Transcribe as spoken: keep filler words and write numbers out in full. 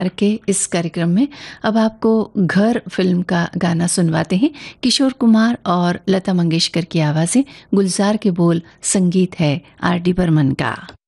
के इस कार्यक्रम में अब आपको घर फिल्म का गाना सुनवाते हैं। किशोर कुमार और लता मंगेशकर की आवाज़ें, गुलजार के बोल, संगीत है आर डी बर्मन का।